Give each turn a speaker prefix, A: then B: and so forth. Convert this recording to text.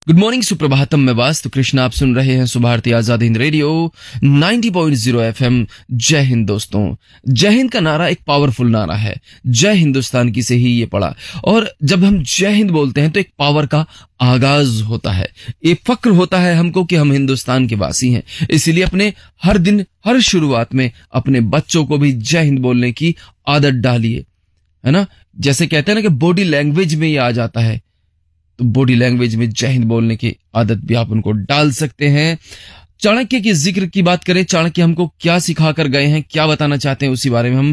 A: Good morning, Suprabhatam. मैं वास्तु कृष्ण, आप सुन रहे हैं सुभारती आजाद हिंद रेडियो 90.0 एफएम। जय हिंद दोस्तों। जय हिंद का नारा एक पावरफुल नारा है। जय हिंदुस्तान की से ही ये पड़ा। और जब हम जय हिंद बोलते हैं तो एक पावर का आगाज होता है। ये फक्र होता है हमको कि हम हिंदुस्तान के वासी हैं। इसीलिए अपने हर दिन, हर शुरुआत में अपने बच्चों को भी जय हिंद बोलने की आदत डालिए, है ना। जैसे कहते हैं ना कि बॉडी लैंग्वेज में ये आ जाता है, तो बॉडी लैंग्वेज में जय हिंद बोलने की आदत भी आप उनको डाल सकते हैं। चाणक्य के जिक्र की बात करें, चाणक्य हमको क्या सिखा कर गए हैं, क्या बताना चाहते हैं, उसी बारे में हम